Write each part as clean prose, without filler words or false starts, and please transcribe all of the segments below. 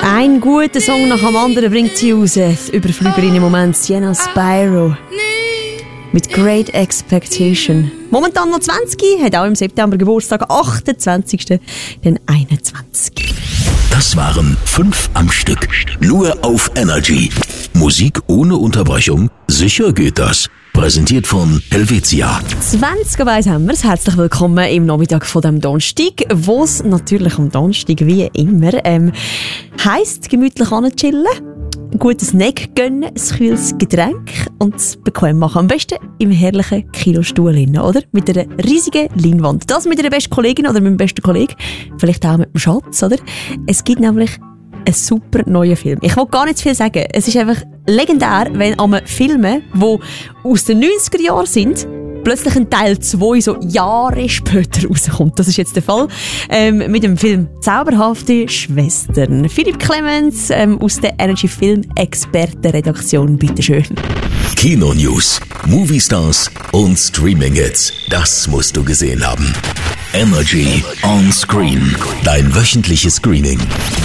Ein guter Song nach dem anderen bringt sie raus. Die Überflügerin im Moment, Sienna Spyro. Mit Great Expectation. Momentan noch 20, hat auch im September Geburtstag, 28. den 21. Das waren 5 am Stück. Nur auf Energy. Musik ohne Unterbrechung? Sicher geht das. Präsentiert von Helvetia. 20 weiss haben wir es. Herzlich willkommen im Nachmittag von dem Donnerstag, wo es natürlich am Donnerstag wie immer heisst, gemütlich anchillen, ein gutes Snack gönnen, ein kühles Getränk und es bequem machen. Am besten im herrlichen Kinostuhl hin, oder? Mit einer riesigen Leinwand. Das mit einer besten Kollegin oder mit dem besten Kollegen. Vielleicht auch mit dem Schatz, oder? Es gibt nämlich ein super neuer Film. Ich will gar nicht zu viel sagen. Es ist einfach legendär, wenn an Filmen, die aus den 90er Jahren sind, plötzlich ein Teil 2 so Jahre später rauskommt. Das ist jetzt der Fall mit dem Film «Zauberhafte Schwestern». Philipp Clemens aus der Energy Film Expertenredaktion. Bitteschön. Kino-News, Movie-Stars und Streaming-Hits. Das musst du gesehen haben. Energy on Screen. Dein wöchentliches Screening.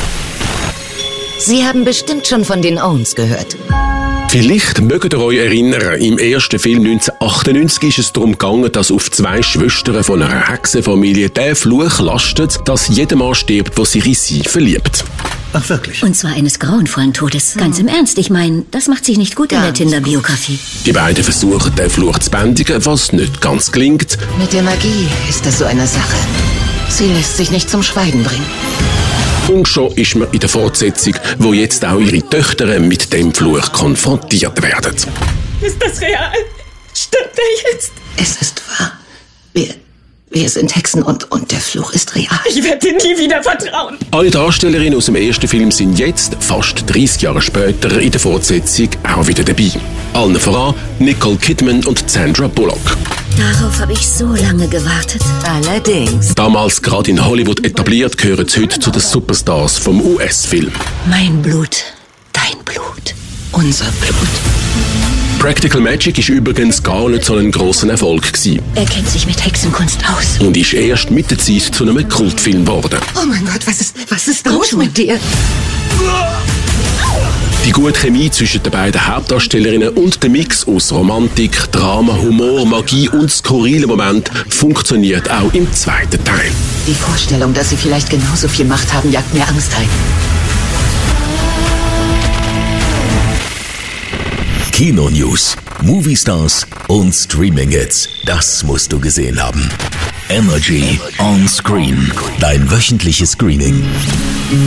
Sie haben bestimmt schon von den Owens gehört. Vielleicht mögt ihr euch erinnern, im ersten Film 1998 ist es darum gegangen, dass auf 2 Schwestern von einer Hexenfamilie der Fluch lastet, dass jeder Mann stirbt, der sich in sie verliebt. Ach, wirklich? Und zwar eines grauenvollen Todes. Ganz im Ernst, ich meine, das macht sich nicht gut in der Tinder-Biografie. Die beiden versuchen, den Fluch zu bändigen, was nicht ganz gelingt. Mit der Magie ist das so eine Sache. Sie lässt sich nicht zum Schweigen bringen. Und schon ist man in der Fortsetzung, wo jetzt auch ihre Töchter mit dem Fluch konfrontiert werden. Ist das real? Stimmt er jetzt? Es ist wahr. Wir sind Hexen und der Fluch ist real. Ich werde dir nie wieder vertrauen. Alle Darstellerinnen aus dem ersten Film sind jetzt, fast 30 Jahre später, in der Fortsetzung auch wieder dabei. Allen voran Nicole Kidman und Sandra Bullock. Darauf habe ich so lange gewartet. Allerdings. Damals gerade in Hollywood etabliert, gehören sie heute zu den Superstars vom US-Film. Mein Blut, dein Blut. Unser Blut. Practical Magic ist übrigens gar nicht so ein grosser Erfolg gewesen. Er kennt sich mit Hexenkunst aus. Und ist erst mit der Zeit zu einem Kultfilm geworden. Oh mein Gott, was ist los mit dir? Die gute Chemie zwischen den beiden Hauptdarstellerinnen und der Mix aus Romantik, Drama, Humor, Magie und skurrilen Moment funktioniert auch im zweiten Teil. Die Vorstellung, dass sie vielleicht genauso viel Macht haben, jagt mir Angst ein. Kino-News, Movie-Stars und Streaming-Hits. Das musst du gesehen haben. Energy on Screen. Dein wöchentliches Screening.